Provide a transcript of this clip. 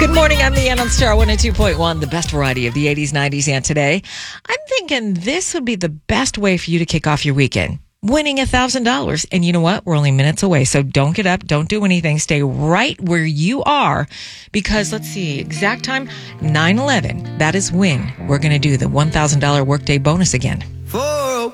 Good morning. I'm Leanne on Star 102.1, the best variety of the 80s, 90s, and today. I'm thinking this would be the best way for you to kick off your weekend. Winning $1,000. And you know what? We're only minutes away. So don't get up. Don't do anything. Stay right where you are because let's see, exact time, 9/11. That is when we're going to do the $1,000 workday bonus again.